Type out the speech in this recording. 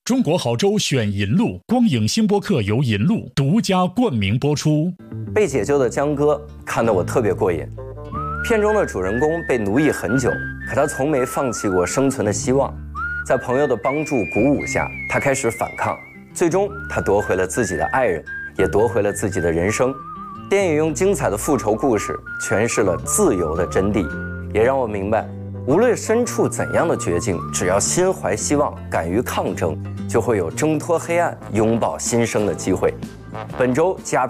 中国好粥选银鹭，光影星播客由银鹭独家冠名播出。 被解救的江歌看得我特别过瘾。片中的主人公被奴役很久，可他从没放弃过生存的希望。在朋友的帮助鼓舞下，他开始反抗，最终他夺回了自己的爱人，也夺回了自己的人生。电影用精彩的复仇故事诠释了自由的真谛，也让我明白，无论身处怎样的绝境，只要心怀希望，敢于抗争，就会有挣脱黑暗、拥抱新生的机会。本周佳